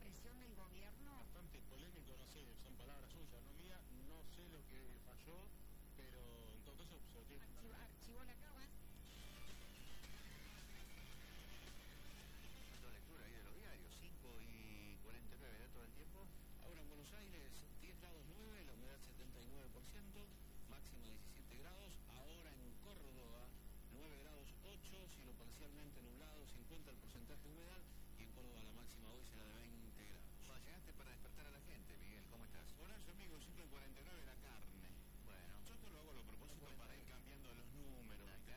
decisión del gobierno? Bastante polémico, no sé, son palabras suyas, no mías, no sé lo que falló, pero en todo caso se lo tiene que Archivó la cama. Dando lectura ahí de los diarios, 5:49 de todo el tiempo. Ahora en Buenos Aires, 10 grados 9, la humedad 79%, máxima 17 grados. Ahora en Córdoba, 9 grados 8, cielo parcialmente nublado, 50 el porcentaje de humedad. Y en Córdoba la máxima hoy será de 20 grados. Bueno, llegaste para despertar a la gente, Miguel, ¿cómo estás? Horacio, amigo, 5:49 la carne. Bueno. Yo esto lo hago a propósito para ir cambiando los números.